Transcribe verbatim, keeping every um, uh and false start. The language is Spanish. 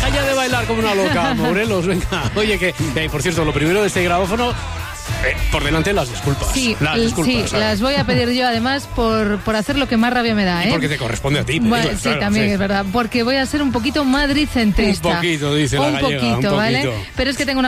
deja ya de bailar como una loca, Morelos, venga. Oye, que, eh, por cierto, lo primero de este grabófono, eh, por delante las disculpas. Sí, las disculpas. sí, ¿sabes? las voy a pedir yo además por, por hacer lo que más rabia me da, ¿eh? Y porque te corresponde a ti. Bueno, digo, sí, claro, también sí. es verdad, porque voy a ser un poquito madricentrista. Un poquito, dice la un gallega, poquito, un poquito. ¿vale? Pero es que tengo una